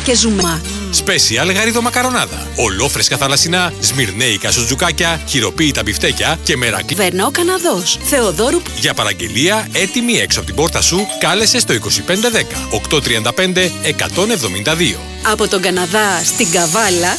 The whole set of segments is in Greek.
και ζουμά. Σπέσιαλ γαρίδο μακαρονάδα. Ολόφρεσκα θαλασσινά, σμυρνέικα σουτζουκάκια, χειροποίητα μπιφτέκια και μερακλή. Βερνό Καναδός. Θεοδόρου. Για παραγγελία έτοιμη έξω από την πόρτα σου, κάλεσε στο 2510 835 172. Από τον Καναδά στην Καβάλα,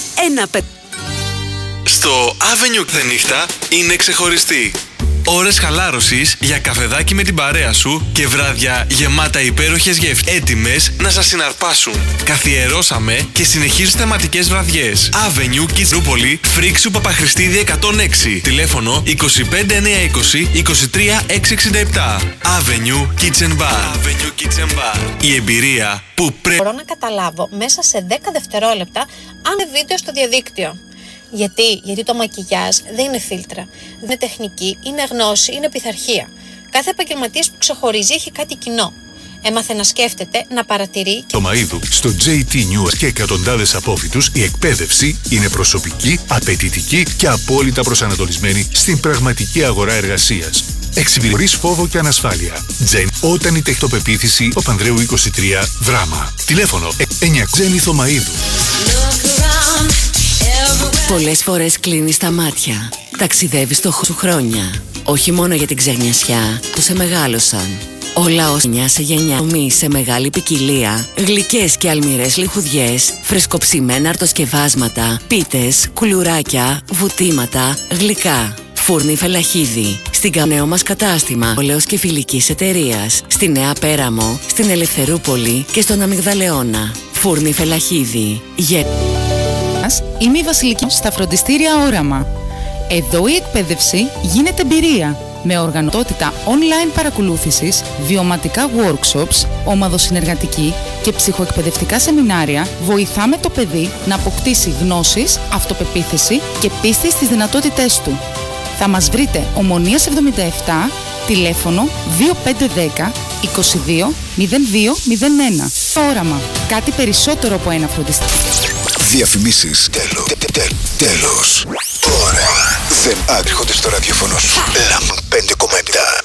Στο Avenue the νύχτα είναι ξεχωριστή. Ώρες χαλάρωσης για καφεδάκι με την παρέα σου και βράδια γεμάτα υπέροχες γεύσεις έτοιμες να σας συναρπάσουν. Καθιερώσαμε και συνεχίζεις θεματικές βραδιές. Avenue Kids Ρούπολη, Φρίξου Παπαχρηστίδη 106. Τηλέφωνο 25920 23667. Avenue Kitchen Bar. Avenue Kitchen Bar. Η εμπειρία που πρέπει. Μπορώ να καταλάβω μέσα σε 10 δευτερόλεπτα αν είναι βίντεο στο διαδίκτυο. Γιατί το μακιγιάζ δεν είναι φίλτρα, δεν είναι τεχνική, είναι γνώση, είναι πειθαρχία. Κάθε επαγγελματίας που ξεχωρίζει έχει κάτι κοινό. Έμαθε να σκέφτεται, να παρατηρεί. Το Μαΐδου, στο JT News και εκατοντάδες απόφοιτους, η εκπαίδευση είναι προσωπική, απαιτητική και απόλυτα προσανατολισμένη στην πραγματική αγορά εργασίας. Εξυπηρετείς φόβο και ανασφάλεια. Τζεν, όταν η τεχνοπεποίθηση ο Πανδρέου 23, Δράμα. Τηλέφωνο 9 Τζένιθο Μαΐδου. Πολλές φορές κλείνεις τα μάτια. Ταξιδεύεις το σου χρόνια. Όχι μόνο για την ξενιασιά που σε μεγάλωσαν. Όλα ως γενιά σε γενιά. Σε μεγάλη ποικιλία. Γλυκές και αλμυρές λιχουδιές. Φρεσκοψημένα αρτοσκευάσματα. Πίτες, κουλουράκια, βουτήματα, γλυκά. Φούρνη Φελαχίδη. Στην κανέο μας κατάστημα Ολέως και Φιλικής Εταιρείας. Στη Νέα Πέραμο, στην Ελευθερούπολη και στον Αμυγδαλεώνα. Φούρνη Φελαχίδη. Είμαι η Βασιλική στα φροντιστήρια Όραμα. Εδώ η εκπαίδευση γίνεται εμπειρία. Με οργανωτότητα online παρακολούθησης, βιωματικά workshops, ομαδοσυνεργατική και ψυχοεκπαιδευτικά σεμινάρια, βοηθάμε το παιδί να αποκτήσει γνώσεις, αυτοπεποίθηση και πίστη στις δυνατότητές του. Θα μας βρείτε Ομονίας 77, τηλέφωνο 2510 22 0201. Όραμα. Κάτι περισσότερο από ένα φροντιστήριο. Διαφημίσεις. Τέλος. Τώρα δεν άκρυχονται στο ραδιόφωνο σου. Λαμπ 5,7.